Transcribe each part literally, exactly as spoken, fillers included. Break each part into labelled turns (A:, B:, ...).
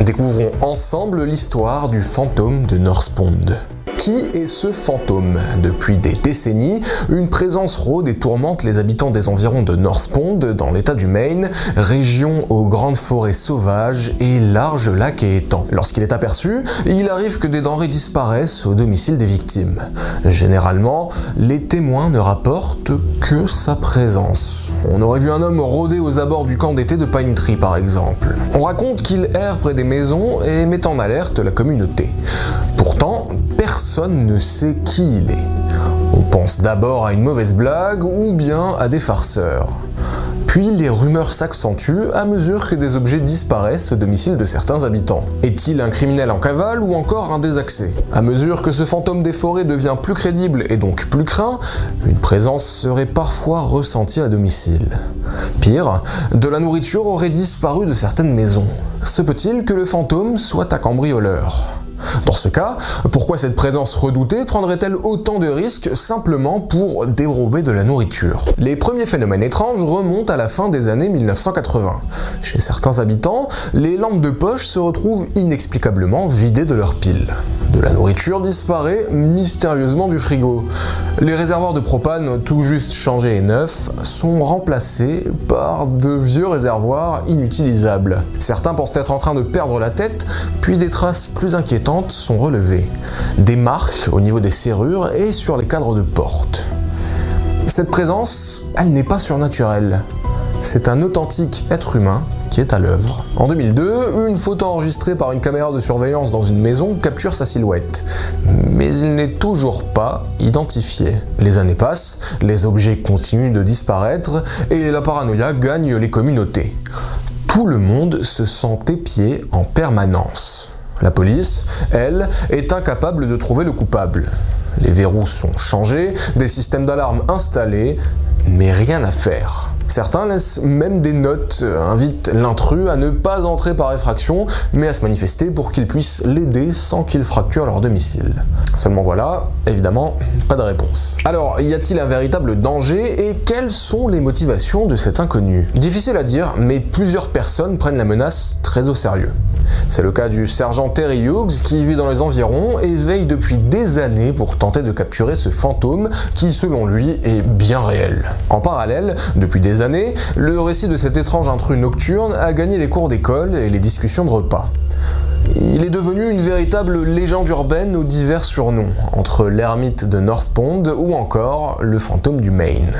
A: Découvrons ensemble l'histoire du fantôme de North Pond. Qui est ce fantôme? Depuis des décennies, une présence rôde et tourmente les habitants des environs de North Pond, dans l'état du Maine, région aux grandes forêts sauvages et larges lacs et étangs. Lorsqu'il est aperçu, il arrive que des denrées disparaissent au domicile des victimes. Généralement, les témoins ne rapportent que sa présence. On aurait vu un homme rôder aux abords du camp d'été de Pine Tree par exemple. On raconte qu'il erre près des maisons et met en alerte la communauté. Pourtant, personne ne sait qui il est. On pense d'abord à une mauvaise blague ou bien à des farceurs. Puis les rumeurs s'accentuent à mesure que des objets disparaissent au domicile de certains habitants. Est-il un criminel en cavale ou encore un désaxé? À mesure que ce fantôme des forêts devient plus crédible et donc plus craint, une présence serait parfois ressentie à domicile. Pire, de la nourriture aurait disparu de certaines maisons. Se peut-il que le fantôme soit un cambrioleur? Dans ce cas, pourquoi cette présence redoutée prendrait-elle autant de risques simplement pour dérober de la nourriture? Les premiers phénomènes étranges remontent à la fin des années mille neuf cent quatre-vingts. Chez certains habitants, les lampes de poche se retrouvent inexplicablement vidées de leurs piles. De la nourriture disparaît mystérieusement du frigo. Les réservoirs de propane, tout juste changés et neufs, sont remplacés par de vieux réservoirs inutilisables. Certains pensent être en train de perdre la tête, puis des traces plus inquiétantes sont relevées. Des marques au niveau des serrures et sur les cadres de porte. Cette présence, elle n'est pas surnaturelle. C'est un authentique être humain qui est à l'œuvre. En deux mille deux, une photo enregistrée par une caméra de surveillance dans une maison capture sa silhouette. Mais il n'est toujours pas identifié. Les années passent, les objets continuent de disparaître et la paranoïa gagne les communautés. Tout le monde se sent épié en permanence. La police, elle, est incapable de trouver le coupable. Les verrous sont changés, des systèmes d'alarme installés, mais rien à faire. Certains laissent même des notes, invitent l'intrus à ne pas entrer par effraction, mais à se manifester pour qu'ils puissent l'aider sans qu'il fracture leur domicile. Seulement voilà, évidemment, pas de réponse. Alors, y a-t-il un véritable danger et quelles sont les motivations de cet inconnu? Difficile à dire, mais plusieurs personnes prennent la menace très au sérieux. C'est le cas du sergent Terry Hughes qui vit dans les environs et veille depuis des années pour tenter de capturer ce fantôme qui, selon lui, est bien réel. En parallèle, depuis des années, le récit de cet étrange intrus nocturne a gagné les cours d'école et les discussions de repas. Il est devenu une véritable légende urbaine aux divers surnoms, entre l'ermite de North Pond ou encore le fantôme du Maine.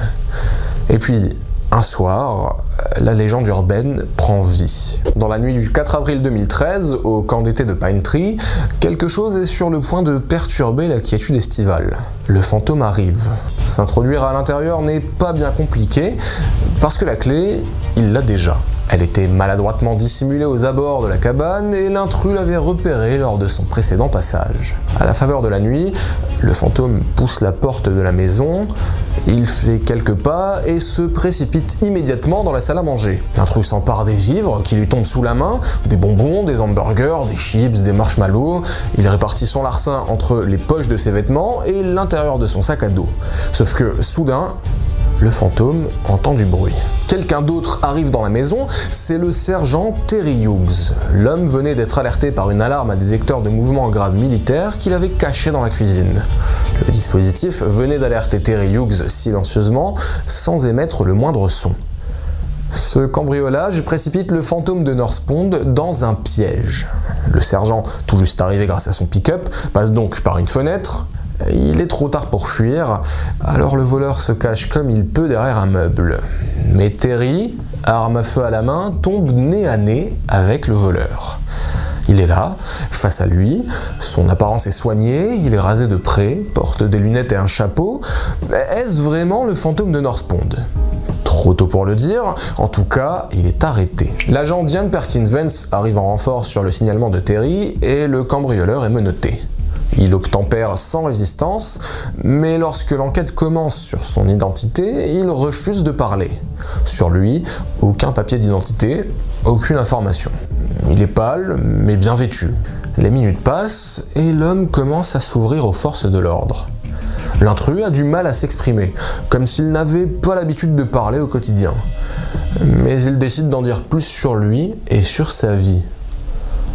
A: Et puis, un soir, la légende urbaine prend vie. Dans la nuit du quatre avril deux mille treize, au camp d'été de Pine Tree, quelque chose est sur le point de perturber la quiétude estivale. Le fantôme arrive. S'introduire à l'intérieur n'est pas bien compliqué, parce que la clé, il l'a déjà. Elle était maladroitement dissimulée aux abords de la cabane et l'intrus l'avait repérée lors de son précédent passage. À la faveur de la nuit, le fantôme pousse la porte de la maison, il fait quelques pas et se précipite immédiatement dans la salle à manger. L'intrus s'empare des vivres qui lui tombent sous la main, des bonbons, des hamburgers, des chips, des marshmallows. Il répartit son larcin entre les poches de ses vêtements et l'intérieur de son sac à dos. Sauf que, soudain, le fantôme entend du bruit. Quelqu'un d'autre arrive dans la maison, c'est le sergent Terry Hughes. L'homme venait d'être alerté par une alarme à détecteur de mouvement grave militaire qu'il avait caché dans la cuisine. Le dispositif venait d'alerter Terry Hughes silencieusement, sans émettre le moindre son. Ce cambriolage précipite le fantôme de North Pond dans un piège. Le sergent, tout juste arrivé grâce à son pick-up, passe donc par une fenêtre. Il est trop tard pour fuir, alors le voleur se cache comme il peut derrière un meuble. Mais Terry, arme à feu à la main, tombe nez à nez avec le voleur. Il est là, face à lui, son apparence est soignée, il est rasé de près, porte des lunettes et un chapeau. Est-ce vraiment le fantôme de North Pond ? Trop tôt pour le dire, en tout cas, il est arrêté. L'agent Diane Perkins Vance arrive en renfort sur le signalement de Terry et le cambrioleur est menotté. Il obtempère sans résistance, mais lorsque l'enquête commence sur son identité, il refuse de parler. Sur lui, aucun papier d'identité, aucune information. Il est pâle, mais bien vêtu. Les minutes passent et l'homme commence à s'ouvrir aux forces de l'ordre. L'intrus a du mal à s'exprimer, comme s'il n'avait pas l'habitude de parler au quotidien. Mais il décide d'en dire plus sur lui et sur sa vie.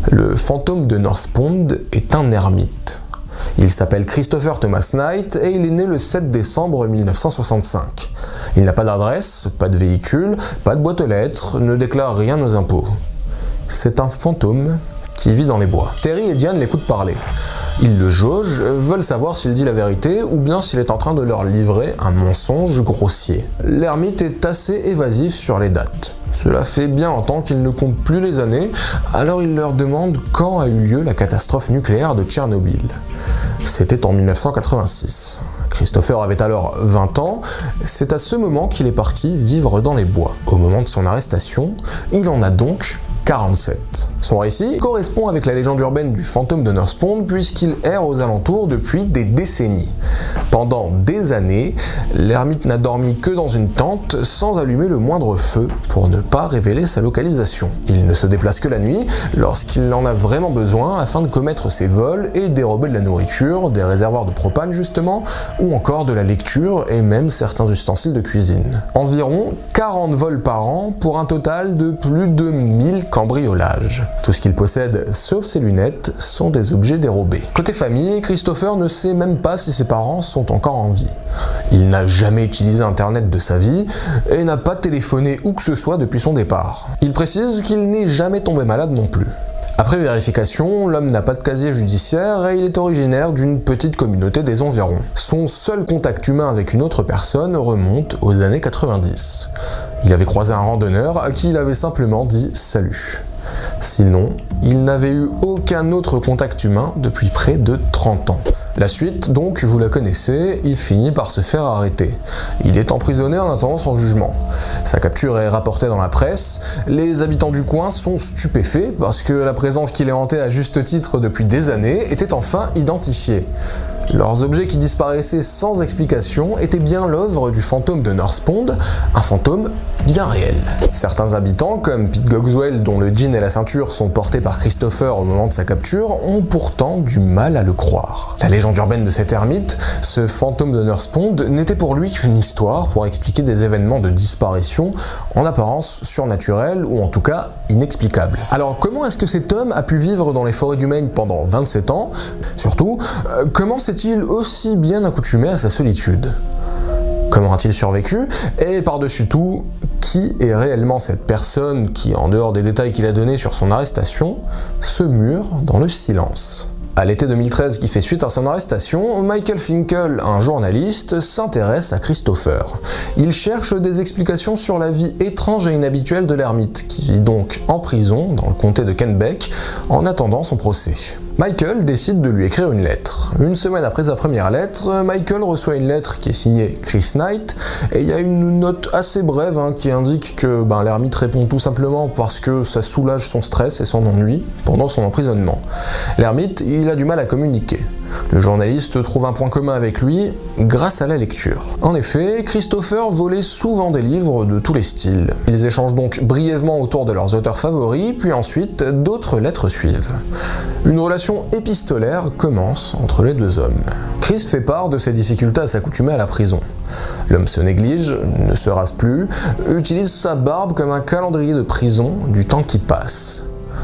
A: Le fantôme de North Pond est un ermite. Il s'appelle Christopher Thomas Knight et il est né le sept décembre mille neuf cent soixante-cinq. Il n'a pas d'adresse, pas de véhicule, pas de boîte aux lettres, ne déclare rien aux impôts. C'est un fantôme qui vit dans les bois. Terry et Diane l'écoutent parler. Ils le jaugent, veulent savoir s'il dit la vérité ou bien s'il est en train de leur livrer un mensonge grossier. L'ermite est assez évasif sur les dates. Cela fait bien longtemps qu'il ne compte plus les années, alors il leur demande quand a eu lieu la catastrophe nucléaire de Tchernobyl. C'était en mille neuf cent quatre-vingt-six. Christopher avait alors vingt ans, c'est à ce moment qu'il est parti vivre dans les bois. Au moment de son arrestation, il en a donc quarante-sept. Son récit correspond avec la légende urbaine du fantôme de North Pond puisqu'il erre aux alentours depuis des décennies. Pendant des années, l'ermite n'a dormi que dans une tente sans allumer le moindre feu pour ne pas révéler sa localisation. Il ne se déplace que la nuit lorsqu'il en a vraiment besoin afin de commettre ses vols et dérober de la nourriture, des réservoirs de propane justement, ou encore de la lecture et même certains ustensiles de cuisine. Environ quarante vols par an pour un total de plus de mille cambriolages. Tout ce qu'il possède, sauf ses lunettes, sont des objets dérobés. Côté famille, Christopher ne sait même pas si ses parents sont encore en vie. Il n'a jamais utilisé Internet de sa vie et n'a pas téléphoné où que ce soit depuis son départ. Il précise qu'il n'est jamais tombé malade non plus. Après vérification, l'homme n'a pas de casier judiciaire et il est originaire d'une petite communauté des environs. Son seul contact humain avec une autre personne remonte aux années quatre-vingt-dix. Il avait croisé un randonneur à qui il avait simplement dit « salut ». Sinon, il n'avait eu aucun autre contact humain depuis près de trente ans. La suite, donc, vous la connaissez, il finit par se faire arrêter. Il est emprisonné en attendant son jugement. Sa capture est rapportée dans la presse, les habitants du coin sont stupéfaits parce que la présence qui les hantait à juste titre depuis des années était enfin identifiée. Leurs objets qui disparaissaient sans explication étaient bien l'œuvre du fantôme de North Pond, un fantôme bien réel. Certains habitants, comme Pete Gogswell dont le jean et la ceinture sont portés par Christopher au moment de sa capture, ont pourtant du mal à le croire. La légende urbaine de cet ermite, ce fantôme de North Pond, n'était pour lui qu'une histoire pour expliquer des événements de disparition en apparence surnaturels ou en tout cas inexplicables. Alors comment est-ce que cet homme a pu vivre dans les forêts du Maine pendant vingt-sept ans? Surtout, euh, comment s'est-il aussi bien accoutumé à sa solitude? Comment a-t-il survécu? Et par-dessus tout, qui est réellement cette personne qui, en dehors des détails qu'il a donnés sur son arrestation, se mure dans le silence? À l'été deux mille treize, qui fait suite à son arrestation, Michael Finkel, un journaliste, s'intéresse à Christopher. Il cherche des explications sur la vie étrange et inhabituelle de l'ermite, qui vit donc en prison dans le comté de Kennebec, en attendant son procès. Michael décide de lui écrire une lettre. Une semaine après sa première lettre, Michael reçoit une lettre qui est signée Chris Knight, et il y a une note assez brève hein, qui indique que ben, l'ermite répond tout simplement parce que ça soulage son stress et son ennui pendant son emprisonnement. L'ermite, il a du mal à communiquer. Le journaliste trouve un point commun avec lui grâce à la lecture. En effet, Christopher volait souvent des livres de tous les styles. Ils échangent donc brièvement autour de leurs auteurs favoris, puis ensuite d'autres lettres suivent. Une relation épistolaire commence entre les deux hommes. Chris fait part de ses difficultés à s'accoutumer à la prison. L'homme se néglige, ne se rase plus, utilise sa barbe comme un calendrier de prison du temps qui passe.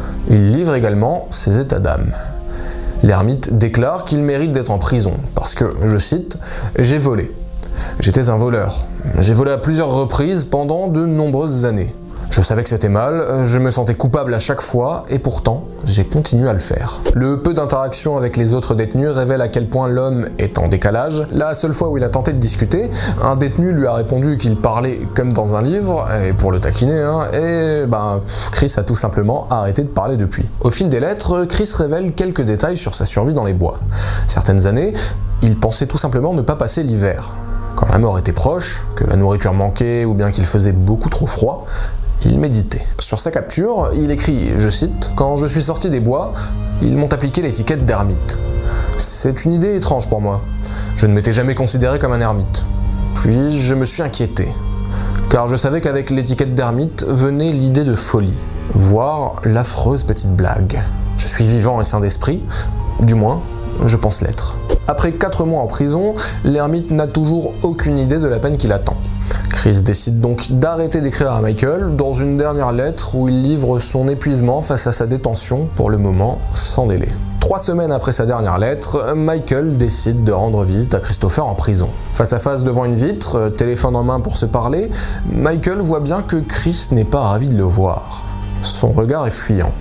A: Il livre également ses états d'âme. L'ermite déclare qu'il mérite d'être en prison parce que, je cite, « J'ai volé. J'étais un voleur. J'ai volé à plusieurs reprises pendant de nombreuses années. Je savais que c'était mal, je me sentais coupable à chaque fois, et pourtant, j'ai continué à le faire. » Le peu d'interaction avec les autres détenus révèle à quel point l'homme est en décalage. La seule fois où il a tenté de discuter, un détenu lui a répondu qu'il parlait comme dans un livre, et pour le taquiner, hein, et ben, Chris a tout simplement arrêté de parler depuis. Au fil des lettres, Chris révèle quelques détails sur sa survie dans les bois. Certaines années, il pensait tout simplement ne pas passer l'hiver. Quand la mort était proche, que la nourriture manquait ou bien qu'il faisait beaucoup trop froid, il méditait. Sur sa capture, il écrit, je cite, « Quand je suis sorti des bois, ils m'ont appliqué l'étiquette d'ermite. C'est une idée étrange pour moi. Je ne m'étais jamais considéré comme un ermite. Puis je me suis inquiété, car je savais qu'avec l'étiquette d'ermite venait l'idée de folie, voire l'affreuse petite blague. Je suis vivant et sain d'esprit, du moins, je pense l'être. » Après quatre mois en prison, l'ermite n'a toujours aucune idée de la peine qui l'attend. Chris décide donc d'arrêter d'écrire à Michael dans une dernière lettre où il livre son épuisement face à sa détention, pour le moment sans délai. Trois semaines après sa dernière lettre, Michael décide de rendre visite à Christopher en prison. Face à face devant une vitre, téléphone en main pour se parler, Michael voit bien que Chris n'est pas ravi de le voir. Son regard est fuyant.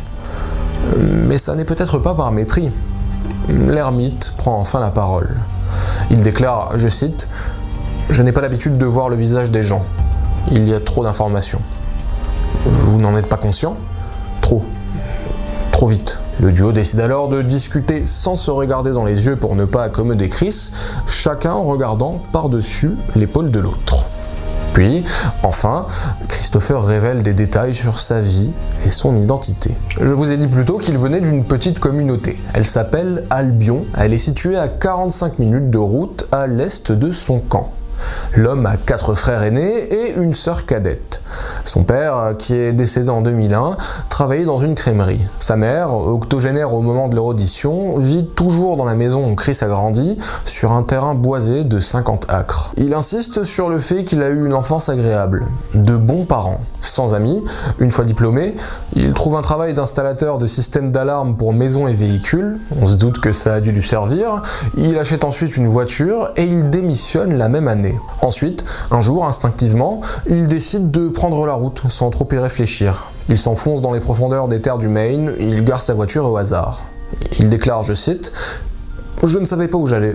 A: Mais ça n'est peut-être pas par mépris. L'ermite prend enfin la parole. Il déclare, je cite, « Je n'ai pas l'habitude de voir le visage des gens. Il y a trop d'informations. Vous n'en êtes pas conscient ? Trop. Trop vite. » Le duo décide alors de discuter sans se regarder dans les yeux pour ne pas accommoder Chris, chacun en regardant par-dessus l'épaule de l'autre. Puis, enfin, Christopher révèle des détails sur sa vie et son identité. Je vous ai dit plus tôt qu'il venait d'une petite communauté. Elle s'appelle Albion, elle est située à quarante-cinq minutes de route à l'est de son camp. L'homme a quatre frères aînés et une sœur cadette. Son père, qui est décédé en deux mille un, travaillait dans une crèmerie. Sa mère, octogénaire au moment de leur audition, vit toujours dans la maison où Chris a grandi, sur un terrain boisé de cinquante acres. Il insiste sur le fait qu'il a eu une enfance agréable, de bons parents. Sans amis, une fois diplômé, il trouve un travail d'installateur de systèmes d'alarme pour maisons et véhicules, on se doute que ça a dû lui servir, il achète ensuite une voiture et il démissionne la même année. Ensuite, un jour, instinctivement, il décide de prendre la route sans trop y réfléchir. Il s'enfonce dans les profondeurs des terres du Maine, il gare sa voiture au hasard. Il déclare, je cite, « Je ne savais pas où j'allais.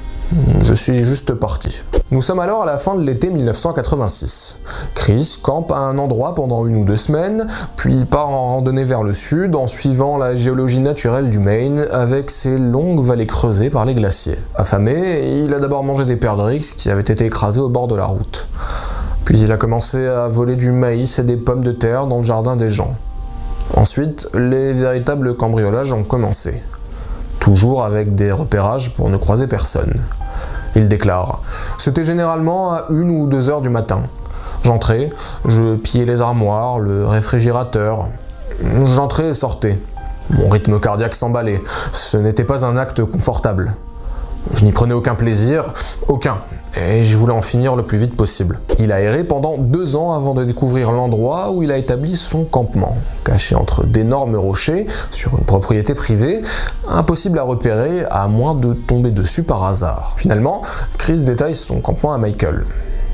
A: Je suis juste parti. » Nous sommes alors à la fin de l'été mille neuf cent quatre-vingt-six. Chris campe à un endroit pendant une ou deux semaines, puis part en randonnée vers le sud en suivant la géologie naturelle du Maine avec ses longues vallées creusées par les glaciers. Affamé, il a d'abord mangé des perdrix qui avaient été écrasés au bord de la route. Puis il a commencé à voler du maïs et des pommes de terre dans le jardin des gens. Ensuite, les véritables cambriolages ont commencé. Toujours avec des repérages pour ne croiser personne. Il déclare « C'était généralement à une ou deux heures du matin. J'entrais, je pillais les armoires, le réfrigérateur. J'entrais et sortais. Mon rythme cardiaque s'emballait. Ce n'était pas un acte confortable. Je n'y prenais aucun plaisir, aucun, et je voulais en finir le plus vite possible. » Il a erré pendant deux ans avant de découvrir l'endroit où il a établi son campement, caché entre d'énormes rochers, sur une propriété privée, impossible à repérer à moins de tomber dessus par hasard. Finalement, Chris détaille son campement à Michael.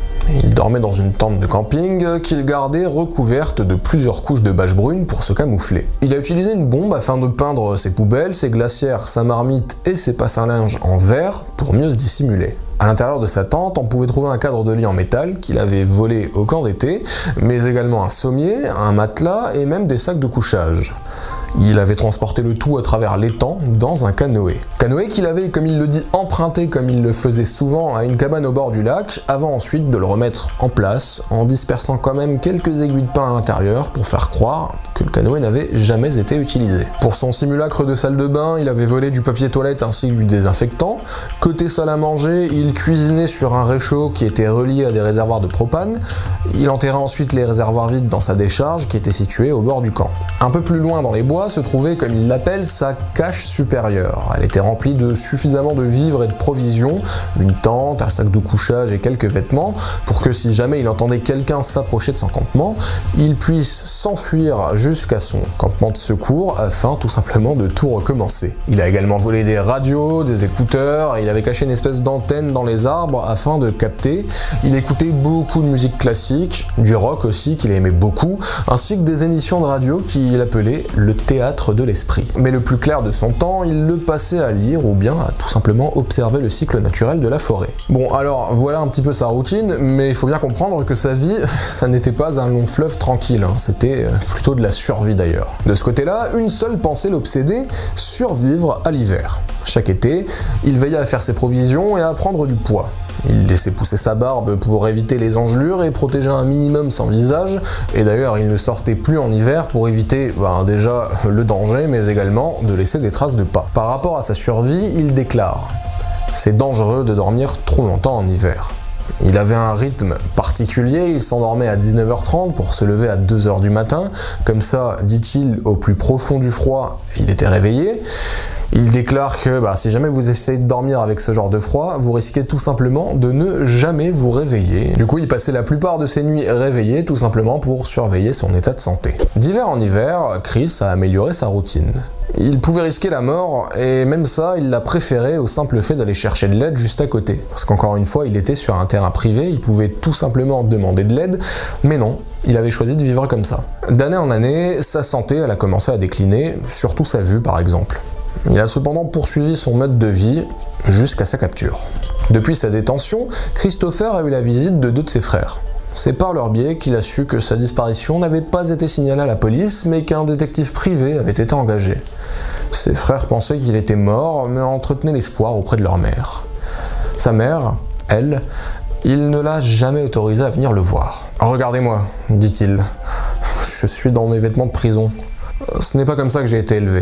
A: Il dormait dans une tente de camping qu'il gardait recouverte de plusieurs couches de bâche brune pour se camoufler. Il a utilisé une bombe afin de peindre ses poubelles, ses glacières, sa marmite et ses passins-linge en verre pour mieux se dissimuler. À l'intérieur de sa tente, on pouvait trouver un cadre de lit en métal qu'il avait volé au camp d'été, mais également un sommier, un matelas et même des sacs de couchage. Il avait transporté le tout à travers l'étang dans un canoë. Canoë qu'il avait, comme il le dit, emprunté comme il le faisait souvent à une cabane au bord du lac, avant ensuite de le remettre en place, en dispersant quand même quelques aiguilles de pain à l'intérieur pour faire croire que le canoë n'avait jamais été utilisé. Pour son simulacre de salle de bain, il avait volé du papier toilette ainsi que du désinfectant. Côté salle à manger, il cuisinait sur un réchaud qui était relié à des réservoirs de propane. Il enterrait ensuite les réservoirs vides dans sa décharge qui était située au bord du camp. Un peu plus loin dans les bois se trouvait, comme il l'appelle, sa cache supérieure. Elle était remplie de suffisamment de vivres et de provisions, une tente, un sac de couchage et quelques vêtements, pour que si jamais il entendait quelqu'un s'approcher de son campement, il puisse s'enfuir jusqu'à son campement de secours afin tout simplement de tout recommencer. Il a également volé des radios, des écouteurs, et il avait caché une espèce d'antenne dans les arbres afin de capter. Il écoutait beaucoup de musique classique, du rock aussi qu'il aimait beaucoup, ainsi que des émissions de radio qu'il appelait le théâtre de l'esprit. Mais le plus clair de son temps, il le passait à lire ou bien à tout simplement observer le cycle naturel de la forêt. Bon, alors voilà un petit peu sa routine, mais il faut bien comprendre que sa vie, ça n'était pas un long fleuve tranquille, hein. C'était plutôt de la survie d'ailleurs. De ce côté-là, une seule pensée l'obsédait, survivre à l'hiver. Chaque été, il veillait à faire ses provisions et à prendre du poids. Il laissait pousser sa barbe pour éviter les engelures et protéger un minimum son visage, et d'ailleurs il ne sortait plus en hiver pour éviter ben, déjà le danger, mais également de laisser des traces de pas. Par rapport à sa survie, il déclare « C'est dangereux de dormir trop longtemps en hiver ». Il avait un rythme particulier, il s'endormait à dix-neuf heures trente pour se lever à deux heures du matin, comme ça, dit-il, au plus profond du froid, il était réveillé. Il déclare que bah, si jamais vous essayez de dormir avec ce genre de froid, vous risquez tout simplement de ne jamais vous réveiller. Du coup, il passait la plupart de ses nuits réveillé tout simplement pour surveiller son état de santé. D'hiver en hiver, Chris a amélioré sa routine. Il pouvait risquer la mort, et même ça, il l'a préféré au simple fait d'aller chercher de l'aide juste à côté. Parce qu'encore une fois, il était sur un terrain privé, il pouvait tout simplement demander de l'aide, mais non, il avait choisi de vivre comme ça. D'année en année, sa santé elle a commencé à décliner, surtout sa vue par exemple. Il a cependant poursuivi son mode de vie jusqu'à sa capture. Depuis sa détention, Christopher a eu la visite de deux de ses frères. C'est par leur biais qu'il a su que sa disparition n'avait pas été signalée à la police, mais qu'un détective privé avait été engagé. Ses frères pensaient qu'il était mort, mais entretenaient l'espoir auprès de leur mère. Sa mère, elle, il ne l'a jamais autorisée à venir le voir. « Regardez-moi, dit-il, je suis dans mes vêtements de prison. Ce n'est pas comme ça que j'ai été élevé. »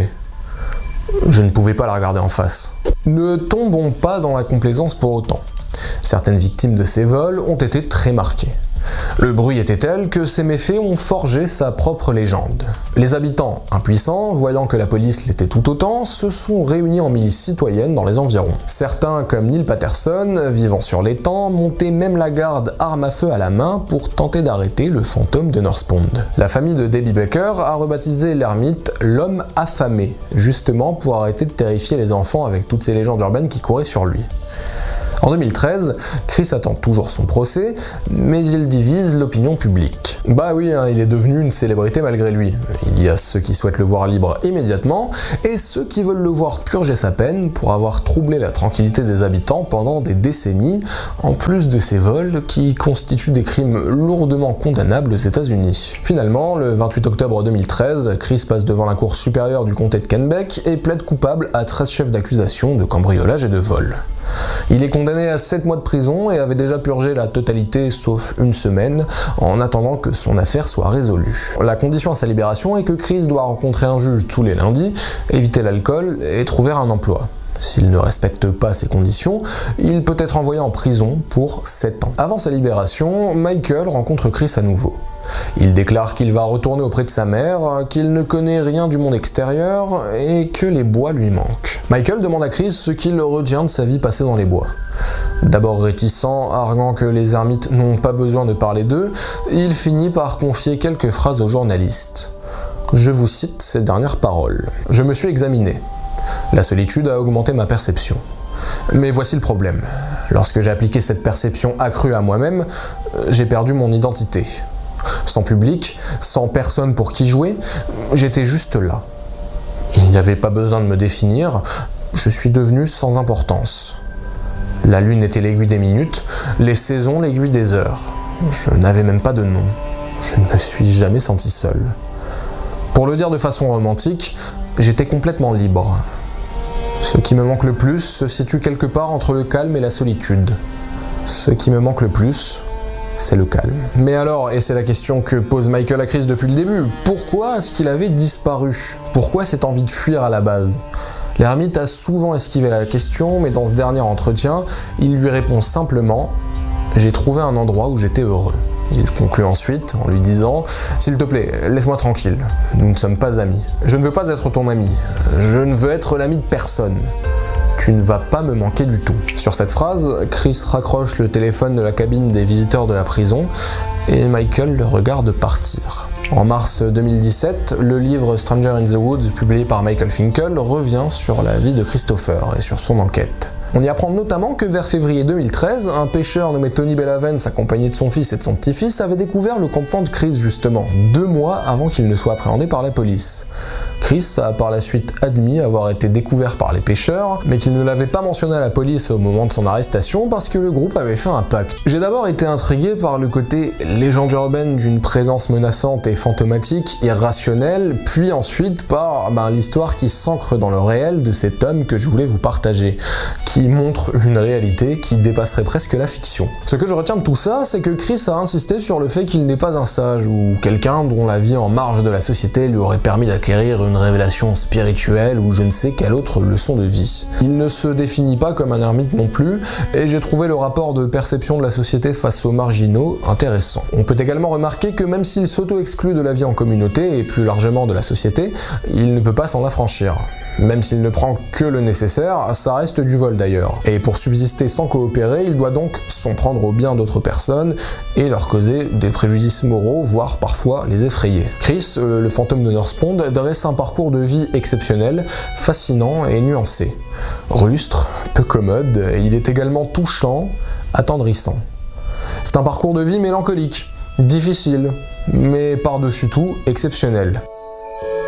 A: Je ne pouvais pas la regarder en face. Ne tombons pas dans la complaisance pour autant. Certaines victimes de ces vols ont été très marquées. Le bruit était tel que ces méfaits ont forgé sa propre légende. Les habitants, impuissants, voyant que la police l'était tout autant, se sont réunis en milices citoyennes dans les environs. Certains, comme Neil Patterson, vivant sur l'étang, montaient même la garde arme à feu à la main pour tenter d'arrêter le fantôme de North Pond. La famille de Debbie Baker a rebaptisé l'ermite l'homme affamé, justement pour arrêter de terrifier les enfants avec toutes ces légendes urbaines qui couraient sur lui. En deux mille treize, Chris attend toujours son procès, mais il divise l'opinion publique. Bah oui, hein, il est devenu une célébrité malgré lui. Il y a ceux qui souhaitent le voir libre immédiatement, et ceux qui veulent le voir purger sa peine pour avoir troublé la tranquillité des habitants pendant des décennies, en plus de ces vols qui constituent des crimes lourdement condamnables aux États-Unis. Finalement, le vingt-huit octobre deux mille treize, Chris passe devant la cour supérieure du comté de Kennebec et plaide coupable à treize chefs d'accusation de cambriolage et de vol. Il est condamné à sept mois de prison et avait déjà purgé la totalité sauf une semaine en attendant que son affaire soit résolue. La condition à sa libération est que Chris doit rencontrer un juge tous les lundis, éviter l'alcool et trouver un emploi. S'il ne respecte pas ces conditions, il peut être envoyé en prison pour sept ans. Avant sa libération, Michael rencontre Chris à nouveau. Il déclare qu'il va retourner auprès de sa mère, qu'il ne connaît rien du monde extérieur et que les bois lui manquent. Michael demande à Chris ce qu'il retient de sa vie passée dans les bois. D'abord réticent, arguant que les ermites n'ont pas besoin de parler d'eux, il finit par confier quelques phrases aux journalistes. Je vous cite ces dernières paroles. « Je me suis examiné. La solitude a augmenté ma perception. Mais voici le problème. Lorsque j'ai appliqué cette perception accrue à moi-même, j'ai perdu mon identité. Sans public, sans personne pour qui jouer, j'étais juste là. Il n'y avait pas besoin de me définir, je suis devenu sans importance. La lune était l'aiguille des minutes, les saisons l'aiguille des heures. Je n'avais même pas de nom. Je ne me suis jamais senti seul. Pour le dire de façon romantique, j'étais complètement libre. Ce qui me manque le plus se situe quelque part entre le calme et la solitude. Ce qui me manque le plus, c'est le calme. Mais alors, et c'est la question que pose Michael à Chris depuis le début, pourquoi est-ce qu'il avait disparu? Pourquoi cette envie de fuir à la base? L'ermite a souvent esquivé la question, mais dans ce dernier entretien, il lui répond simplement « J'ai trouvé un endroit où j'étais heureux ». Il conclut ensuite en lui disant « S'il te plaît, laisse-moi tranquille, nous ne sommes pas amis. Je ne veux pas être ton ami, je ne veux être l'ami de personne. Tu ne vas pas me manquer du tout. » Sur cette phrase, Chris raccroche le téléphone de la cabine des visiteurs de la prison et Michael le regarde partir. En mars deux mille dix-sept, le livre Stranger in the Woods, publié par Michael Finkel, revient sur la vie de Christopher et sur son enquête. On y apprend notamment que vers février deux mille treize, un pêcheur nommé Tony Bellavance, accompagné de son fils et de son petit-fils, avait découvert le campement de Chris justement, deux mois avant qu'il ne soit appréhendé par la police. Chris a par la suite admis avoir été découvert par les pêcheurs, mais qu'il ne l'avait pas mentionné à la police au moment de son arrestation parce que le groupe avait fait un pacte. J'ai d'abord été intrigué par le côté légende urbaine d'une présence menaçante et fantomatique, irrationnelle, puis ensuite par ben, l'histoire qui s'ancre dans le réel de cet homme que je voulais vous partager, qui montre une réalité qui dépasserait presque la fiction. Ce que je retiens de tout ça, c'est que Chris a insisté sur le fait qu'il n'est pas un sage ou quelqu'un dont la vie en marge de la société lui aurait permis d'acquérir une révélation spirituelle ou je ne sais quelle autre leçon de vie. Il ne se définit pas comme un ermite non plus, et j'ai trouvé le rapport de perception de la société face aux marginaux intéressant. On peut également remarquer que même s'il s'auto-exclut de la vie en communauté et plus largement de la société, il ne peut pas s'en affranchir. Même s'il ne prend que le nécessaire, ça reste du vol d'ailleurs. Et pour subsister sans coopérer, il doit donc s'en prendre aux biens d'autres personnes et leur causer des préjudices moraux, voire parfois les effrayer. Chris, le fantôme de North Pond, dresse un parcours de vie exceptionnel, fascinant et nuancé. Rustre, peu commode, il est également touchant, attendrissant. C'est un parcours de vie mélancolique, difficile, mais par-dessus tout exceptionnel.